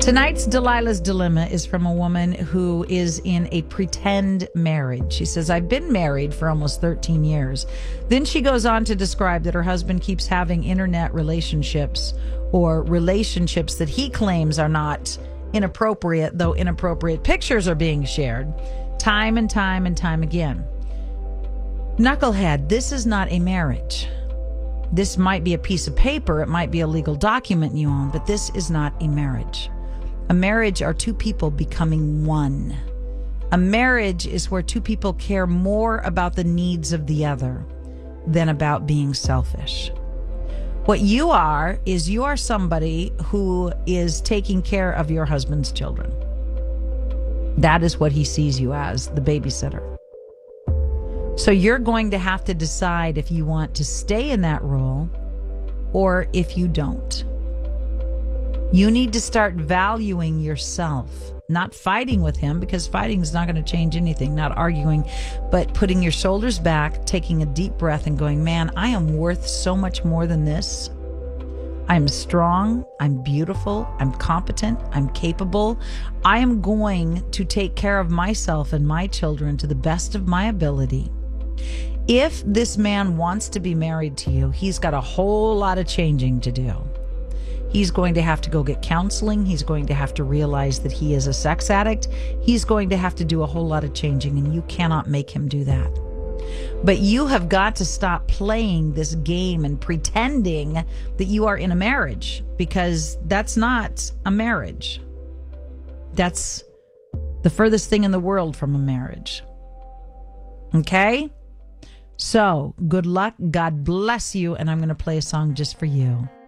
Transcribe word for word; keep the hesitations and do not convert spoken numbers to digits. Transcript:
Tonight's Delilah's Dilemma is from a woman who is in a pretend marriage. She says, I've been married for almost thirteen years. Then she goes on to describe that her husband keeps having internet relationships or relationships that he claims are not inappropriate, though inappropriate pictures are being shared time and time and time again. Knucklehead, this is not a marriage. This might be a piece of paper. It might be a legal document you own, but this is not a marriage. A marriage are two people becoming one. A marriage is where two people care more about the needs of the other than about being selfish. What you are is you are somebody who is taking care of your husband's children. That is what he sees you as, the babysitter. So you're going to have to decide if you want to stay in that role or if you don't. You need to start valuing yourself, not fighting with him, because fighting is not going to change anything, not arguing, but putting your shoulders back, taking a deep breath and going, man, I am worth so much more than this. I'm strong, I'm beautiful, I'm competent, I'm capable. I am going to take care of myself and my children to the best of my ability. If this man wants to be married to you, he's got a whole lot of changing to do. He's going to have to go get counseling. He's going to have to realize that he is a sex addict. He's going to have to do a whole lot of changing, and you cannot make him do that. But you have got to stop playing this game and pretending that you are in a marriage, because that's not a marriage. That's the furthest thing in the world from a marriage. Okay? So, good luck. God bless you. And I'm going to play a song just for you.